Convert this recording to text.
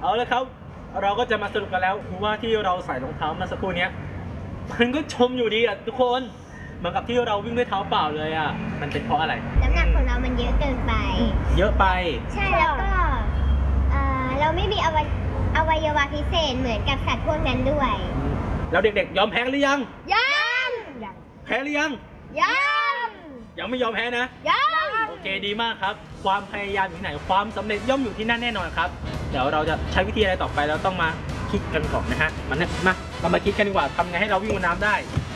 เอาละครับเราก็จะมาสรุปกันแล้วว่าที่เราใส่รองเท้ามาสักครู่นี้มันก็ชมอยู่ดีอ่ะทุกคนเหมือนกับที่เราวิ่งด้วยเท้าเปล่าเลยอ่ะมันเป็นเพราะอะไรน้ำหนักของเรามันเยอะเกินไปเยอะไปใช่แล้วก็เราไม่มีอวัยวะพิเศษเหมือนกับสัตว์พวกนั้นด้วยแล้วเด็กๆยอมแพ้หรือยังยังแพ้หรือยังยังไม่ยอมแพ้นะโอเคดีมากครับความพยายามอยู่ที่ไหนความสำเร็จย่อมอยู่ที่นั่นแน่นอนครับเดี๋ยวเราจะใช้วิธีอะไรต่อไปเราต้องมาคิดกันก่อนนะฮะเรามาคิดกันดีกว่าทำไงให้เราวิ่งบนน้ำได้